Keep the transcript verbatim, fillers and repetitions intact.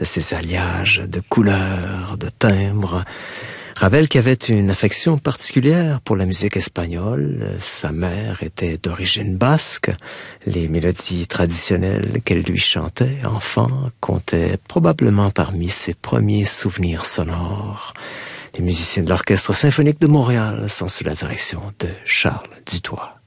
de ses alliages de couleurs, de timbres. Ravel qui avait une affection particulière pour la musique espagnole. Sa mère était d'origine basque. Les mélodies traditionnelles qu'elle lui chantait, enfant, comptaient probablement parmi ses premiers souvenirs sonores. Les musiciens de l'Orchestre symphonique de Montréal sont sous la direction de Charles Dutoit.